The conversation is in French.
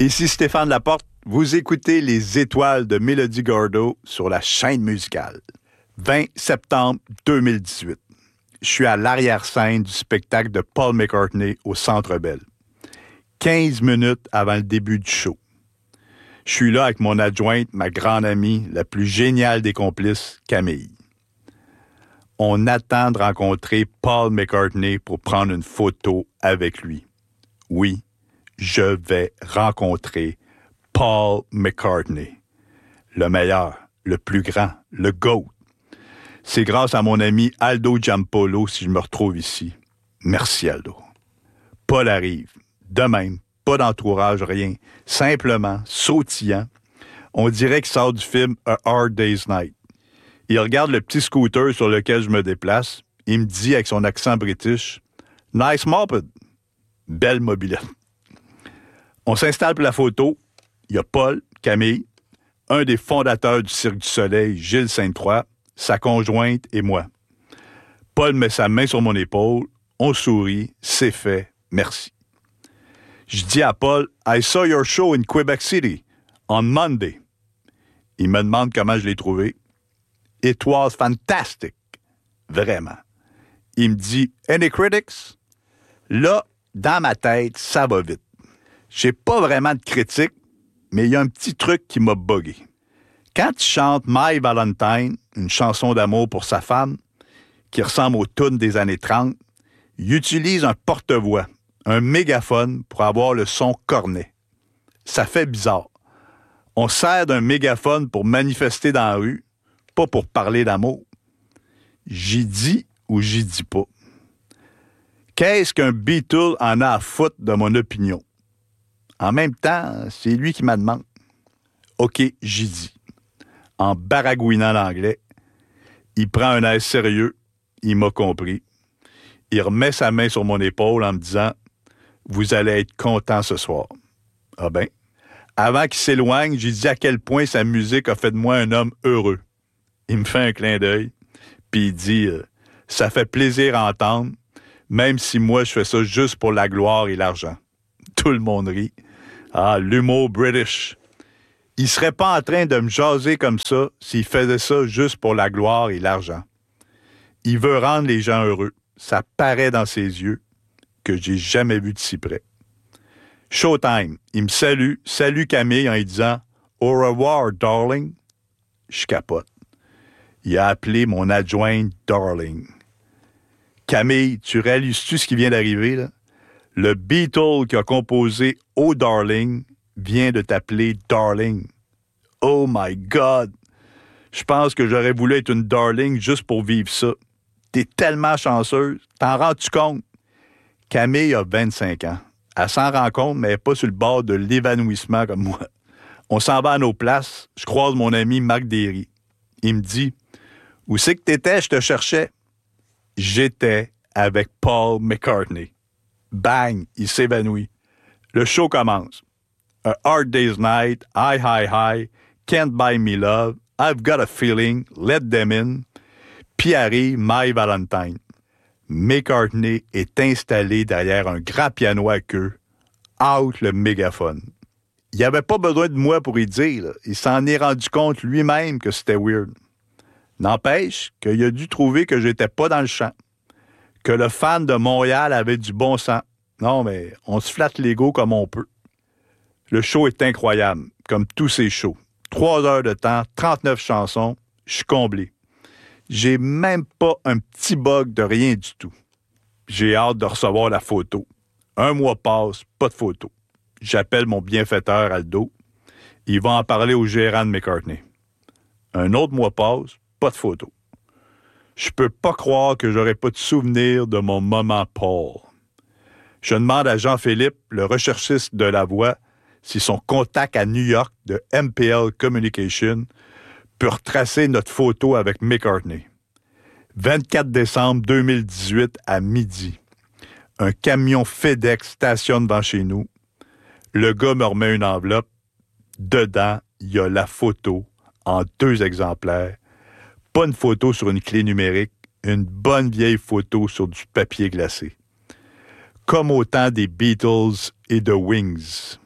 Ici Stéphane Laporte, vous écoutez Les Étoiles de Mélodie Gardot sur la chaîne musicale. 20 septembre 2018. Je suis à l'arrière-scène du spectacle de Paul McCartney au Centre Bell. 15 minutes avant le début du show. Je suis là avec mon adjointe, ma grande amie, la plus géniale des complices, Camille. On attend de rencontrer Paul McCartney pour prendre une photo avec lui. Oui, je vais rencontrer Paul McCartney. Le meilleur, le plus grand, le GOAT. C'est grâce à mon ami Aldo Giampolo si je me retrouve ici. Merci Aldo. Paul arrive. De même, pas d'entourage, rien. Simplement, sautillant. On dirait qu'il sort du film A Hard Day's Night. Il regarde le petit scooter sur lequel je me déplace. Il me dit avec son accent british, « Nice moped. » Belle mobilette. On s'installe pour la photo. Il y a Paul, Camille, un des fondateurs du Cirque du Soleil, Gilles Sainte-Croix, sa conjointe et moi. Paul met sa main sur mon épaule. On sourit. C'est fait. Merci. Je dis à Paul, « I saw your show in Quebec City on Monday. » Il me demande comment je l'ai trouvé. « It was fantastic. » Vraiment. Il me dit, « Any critics? » Là, dans ma tête, ça va vite. J'ai pas vraiment de critique, mais il y a un petit truc qui m'a buggé. Quand il chante My Valentine, une chanson d'amour pour sa femme, qui ressemble aux tunes des années 30, il utilise un porte-voix, un mégaphone pour avoir le son cornet. Ça fait bizarre. On sert d'un mégaphone pour manifester dans la rue, pas pour parler d'amour. J'y dis ou j'y dis pas. Qu'est-ce qu'un Beatle en a à foutre de mon opinion? En même temps, c'est lui qui m'a demandé. OK, j'y dis. En baragouinant l'anglais, il prend un air sérieux, il m'a compris. Il remet sa main sur mon épaule en me disant « Vous allez être content ce soir. » Ah ben. Avant qu'il s'éloigne, j'ai dit à quel point sa musique a fait de moi un homme heureux. Il me fait un clin d'œil, puis il dit « Ça fait plaisir à entendre, même si moi je fais ça juste pour la gloire et l'argent. » Tout le monde rit. Ah, l'humour british. Il serait pas en train de me jaser comme ça s'il faisait ça juste pour la gloire et l'argent. Il veut rendre les gens heureux. Ça paraît dans ses yeux que j'ai jamais vu de si près. Showtime. Il me salue. Salut Camille en lui disant « Au revoir, darling. » Je capote. Il a appelé mon adjointe « darling ». Camille, tu réalises-tu ce qui vient d'arriver, là? Le Beatle qui a composé « Oh Darling » vient de t'appeler « Darling ». Oh my God! Je pense que j'aurais voulu être une darling juste pour vivre ça. T'es tellement chanceuse. T'en rends-tu compte? Camille a 25 ans. Elle s'en rend compte, mais elle n'est pas sur le bord de l'évanouissement comme moi. On s'en va à nos places. Je croise mon ami Marc Derry. Il me dit « Où c'est que t'étais? Je te cherchais. » J'étais avec Paul McCartney. Bang! Il s'évanouit. Le show commence. A Hard Day's Night, High, High, High, Can't Buy Me Love, I've Got a Feeling, Let Them In, puis arrive My Valentine. McCartney est installé derrière un grand piano à queue, out le mégaphone. Il n'avait pas besoin de moi pour y dire, là. Il s'en est rendu compte lui-même que c'était weird. N'empêche qu'il a dû trouver que j'étais pas dans le champ, que le fan de Montréal avait du bon sens. Non, mais on se flatte l'ego comme on peut. Le show est incroyable, comme tous ces shows. 3 heures de temps, 39 chansons, je suis comblé. J'ai même pas un petit bug de rien du tout. J'ai hâte de recevoir la photo. 1 mois passe, pas de photo. J'appelle mon bienfaiteur Aldo. Il va en parler au gérant de McCartney. 1 autre mois passe, pas de photo. Je peux pas croire que j'aurais pas de souvenir de mon moment Paul. Je demande à Jean-Philippe, le recherchiste de La Voix, si son contact à New York de MPL Communication peut retracer notre photo avec McCartney. 24 décembre 2018 à midi. Un camion FedEx stationne devant chez nous. Le gars me remet une enveloppe. Dedans, il y a la photo en 2 exemplaires. Pas une photo sur une clé numérique, une bonne vieille photo sur du papier glacé. Comme au temps des Beatles et de Wings.